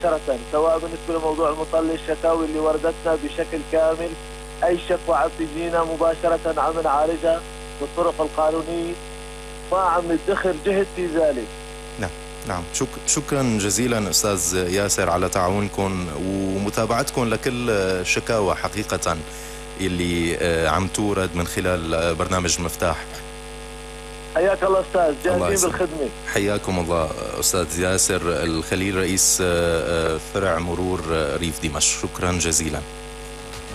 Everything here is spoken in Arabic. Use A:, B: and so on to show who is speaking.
A: مباشرة، سواء بالنسبة لموضوع المطلة، الشكاوي اللي وردتنا بشكل كامل، أي شكوى عم تجينا مباشرة عم نعالجها بالطرق القانونية، ما عم ندخر جهد في ذلك.
B: نعم نعم، شكرا جزيلا أستاذ ياسر على تعاونكم ومتابعتكم لكل الشكاوى حقيقة اللي عم تورد من خلال برنامج المفتاح.
A: حياك الله أستاذ، جاهزين بالخدمة.
B: حياكم الله أستاذ ياسر الخليل، رئيس فرع مرور ريف دمشق، شكرا جزيلا.